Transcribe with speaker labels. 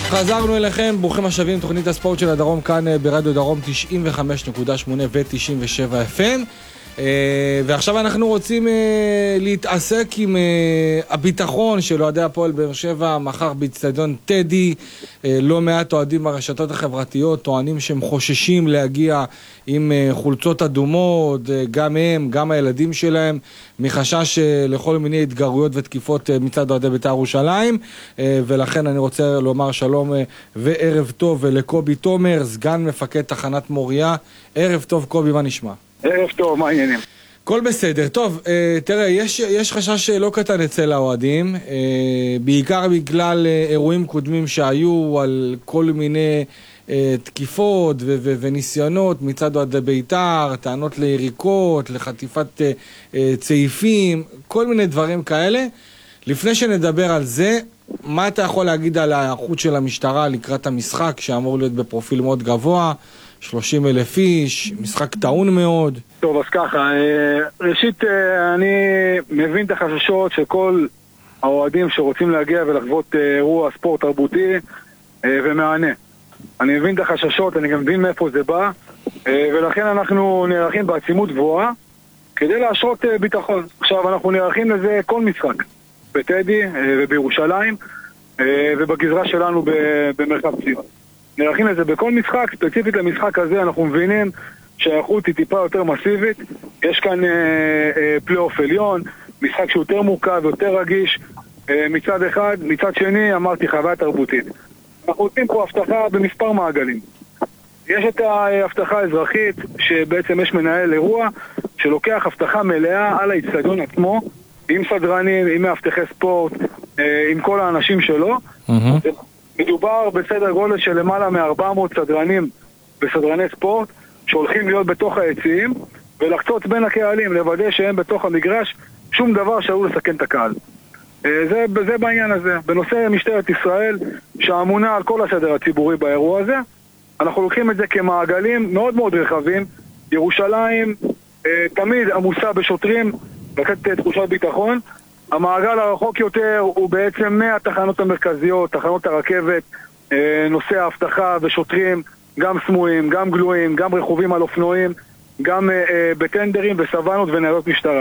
Speaker 1: חזרנו אליכם, ברוכים השבים, תוכנית הספורט של הדרום כאן ברדיו דרום 95.8 ו-97 FM. ועכשיו אנחנו רוצים להתעסק עם הביטחון של אוהדי הפועל באר שבע. מחר באצטדיון טדי, לא מעט אוהדים ברשתות החברתיות טוענים שהם חוששים להגיע עם חולצות אדומות, גם הם, גם הילדים שלהם, מחשש לכל מיני התגרויות ותקיפות מצד אוהדי בית"ר ירושלים. ולכן אני רוצה לומר שלום וערב טוב לקובי תומר, סגן מפקד תחנת מוריה. ערב טוב קובי, מה נשמע?
Speaker 2: ערב טוב, מה העניינים?
Speaker 1: כל בסדר. טוב, תראה, יש חשש לא קטן אצל האוהדים, בעיקר בגלל אירועים קודמים שהיו על כל מיני תקיפות וניסיונות מצד אוהדי בית"ר, טענות ליריקות, לחטיפת צעיפים, כל מיני דברים כאלה. לפני שנדבר על זה, מה אתה יכול להגיד על ההיערכות של המשטרה לקראת המשחק, שאמור להיות בפרופיל מאוד גבוה, 30,000 איש, משחק טעון מאוד?
Speaker 2: טוב, אז ככה, ראשית אני מבין את החששות של כל האוהדים שרוצים להגיע ולחוות אירוע ספורט תרבותי ומענה. אני מבין את החששות, אני גם מבין מאיפה זה בא, ולכן אנחנו נערכים בעצימות גבוהה כדי להשרות ביטחון. עכשיו אנחנו נערכים לזה כל משחק בטדי ובירושלים ובגזרה שלנו במרחב ציון. נערכים לזה בכל משחק, ספציפית למשחק הזה אנחנו מבינים שהאיכות היא טיפה יותר מסיבית. יש כאן פלייאוף עליון, משחק שהוא יותר מורכב, יותר רגיש מצד אחד, מצד שני אמרתי חוויה תרבותית. אנחנו עושים פה הבטחה במספר מעגלים. יש את ההבטחה האזרחית, שבעצם יש מנהל אירוע שלוקח הבטחה מלאה על האצטדיון עצמו, עם סדרנים, עם מאבטחי ספורט, עם כל האנשים שלו. מדובר בסדר גודל של למעלה מ-400 סדרנים וסדרני ספורט שהולכים להיות בתוך היציעים ולחצות בין הקהלים, לוודא שהם בתוך המגרש, שום דבר שעלול לסכן את הקהל. זה בעניין הזה. בנושא משטרת ישראל שאמונה על כל הסדר הציבורי באירוע הזה, אנחנו לוקחים את זה כמעגלים מאוד מאוד רחבים. ירושלים תמיד עמוסה בשוטרים, לתת תחושת ביטחון. המעגל הרחוק יותר הוא בעצם מהתחנות המרכזיות, תחנות הרכבת, נושא האבטחה ושוטרים, גם סמויים, גם גלויים, גם רכובים על אופנועים, גם בטנדרים וסוונות וניידות משטרה.